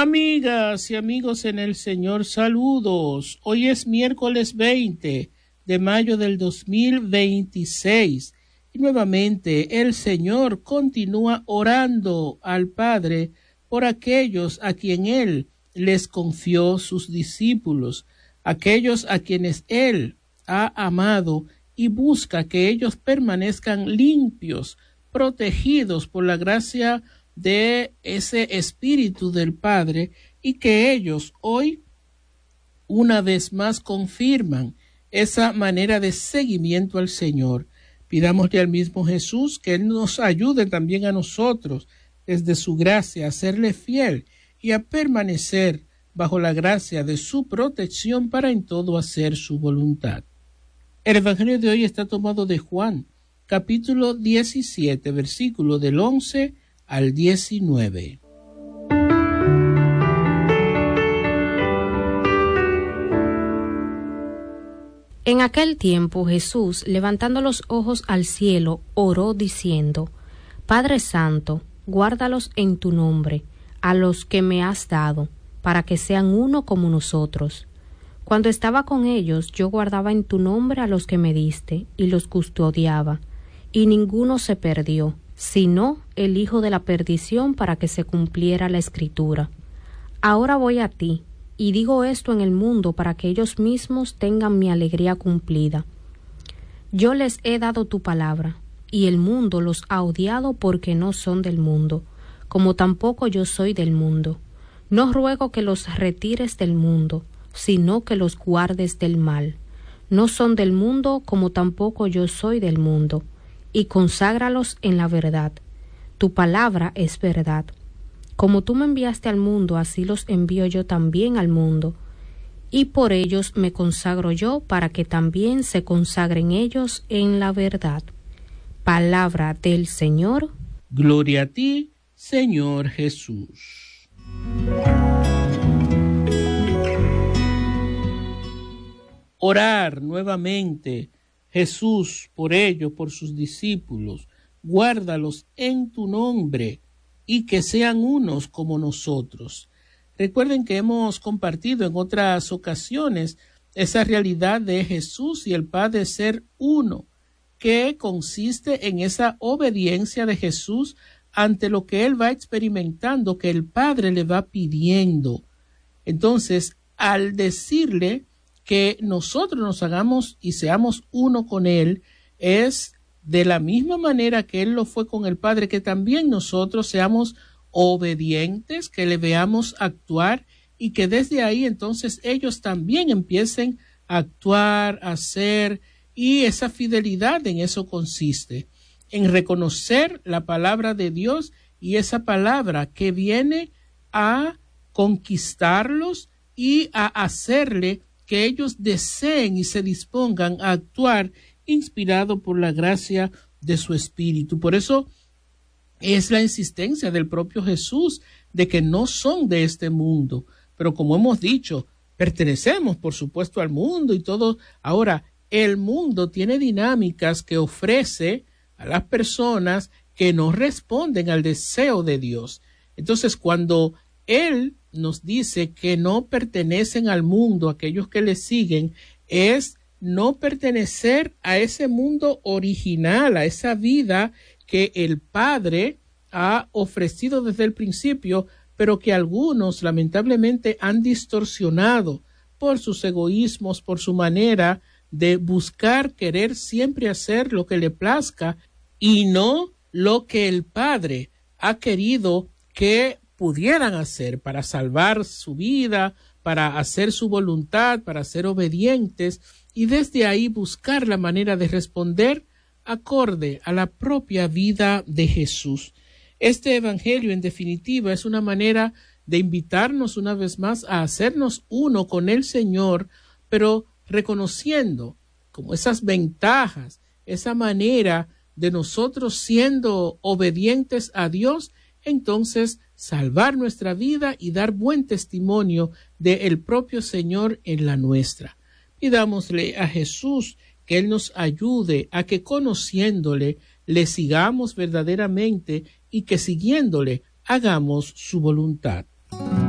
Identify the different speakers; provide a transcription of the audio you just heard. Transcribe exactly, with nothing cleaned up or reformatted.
Speaker 1: Amigas y amigos en el Señor, saludos. Hoy es miércoles veinte de mayo del dos mil veintiséis y nuevamente el Señor continúa orando al Padre por aquellos a quien Él les confió sus discípulos, aquellos a quienes Él ha amado y busca que ellos permanezcan limpios, protegidos por la gracia de ese Espíritu del Padre, y que ellos hoy una vez más confirman esa manera de seguimiento al Señor. Pidámosle al mismo Jesús que Él nos ayude también a nosotros desde su gracia a serle fiel y a permanecer bajo la gracia de su protección para en todo hacer su voluntad. El Evangelio de hoy está tomado de Juan, capítulo diecisiete, versículo del once al diecinueve.
Speaker 2: En aquel tiempo Jesús, levantando los ojos al cielo, oró diciendo: Padre Santo, guárdalos en tu nombre, a los que me has dado, para que sean uno como nosotros. Cuando estaba con ellos, yo guardaba en tu nombre a los que me diste, y los custodiaba, y ninguno se perdió, sino el hijo de la perdición, para que se cumpliera la Escritura. Ahora voy a ti, y digo esto en el mundo para que ellos mismos tengan mi alegría cumplida. Yo les he dado tu palabra, y el mundo los ha odiado porque no son del mundo, como tampoco yo soy del mundo. No ruego que los retires del mundo, sino que los guardes del mal. No son del mundo, como tampoco yo soy del mundo, y conságralos en la verdad. Tu palabra es verdad. Como tú me enviaste al mundo, así los envío yo también al mundo, y por ellos me consagro yo, para que también se consagren ellos en la verdad. Palabra del Señor.
Speaker 1: Gloria a ti, Señor Jesús. Orar nuevamente, Jesús, por ellos, por sus discípulos, guárdalos en tu nombre, y que sean unos como nosotros. Recuerden que hemos compartido en otras ocasiones esa realidad de Jesús y el Padre ser uno, que consiste en esa obediencia de Jesús ante lo que Él va experimentando, que el Padre le va pidiendo. Entonces, al decirle que nosotros nos hagamos y seamos uno con Él, es de la misma manera que Él lo fue con el Padre, que también nosotros seamos obedientes, que le veamos actuar y que desde ahí entonces ellos también empiecen a actuar, a hacer, y esa fidelidad en eso consiste, en reconocer la palabra de Dios y esa palabra que viene a conquistarlos y a hacerle que ellos deseen y se dispongan a actuar inspirado por la gracia de su Espíritu. Por eso es la insistencia del propio Jesús de que no son de este mundo, pero como hemos dicho, pertenecemos por supuesto al mundo y todo. Ahora, el mundo tiene dinámicas que ofrece a las personas que no responden al deseo de Dios. Entonces, cuando Él nos dice que no pertenecen al mundo, aquellos que le siguen, es no pertenecer a ese mundo original, a esa vida que el Padre ha ofrecido desde el principio, pero que algunos lamentablemente han distorsionado por sus egoísmos, por su manera de buscar, querer siempre hacer lo que le plazca y no lo que el Padre ha querido que pudieran hacer para salvar su vida, para hacer su voluntad, para ser obedientes, y desde ahí buscar la manera de responder acorde a la propia vida de Jesús. Este evangelio, en definitiva, es una manera de invitarnos una vez más a hacernos uno con el Señor, pero reconociendo como esas ventajas, esa manera de nosotros siendo obedientes a Dios, entonces salvar nuestra vida y dar buen testimonio del propio Señor en la nuestra. Pidámosle a Jesús que Él nos ayude a que conociéndole le sigamos verdaderamente y que siguiéndole hagamos su voluntad.